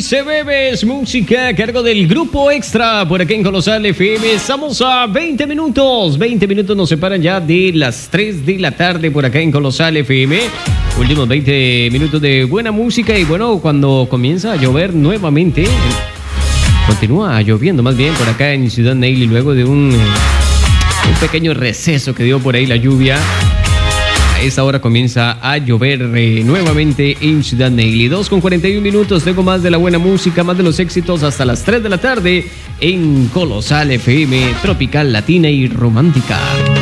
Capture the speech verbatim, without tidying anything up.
Se Bebes, música a cargo del Grupo Extra por aquí en Colosal F M. Estamos a veinte minutos. veinte minutos nos separan ya de las tres de la tarde por acá en Colosal F M. Últimos veinte minutos de buena música y bueno, cuando comienza a llover nuevamente, continúa lloviendo más bien por acá en Ciudad Neily luego de un, un pequeño receso que dio por ahí la lluvia. A esta hora comienza a llover eh, nuevamente en Ciudad Neily. dos con cuarenta y un minutos. Tengo más de la buena música, más de los éxitos hasta las tres de la tarde en Colosal F M, tropical, latina y romántica.